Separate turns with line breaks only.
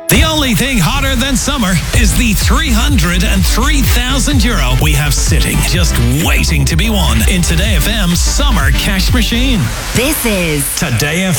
The only thing hotter than summer is the €303,000 we have sitting, just waiting to be won in Today FM Summer Cash Machine.
This is
Today FM.